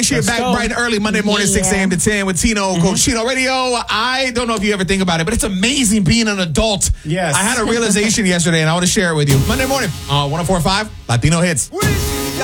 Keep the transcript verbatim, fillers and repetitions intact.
appreciate Let's back go. bright and early Monday morning, Yeah. six a.m. to ten with Tino, mm-hmm. Coach Chino Radio. I don't know if you ever think about it, but it's amazing being an adult. Yes. I had a realization yesterday, and I want to share it with you. Monday morning, uh, one oh four point five, Latino Hits.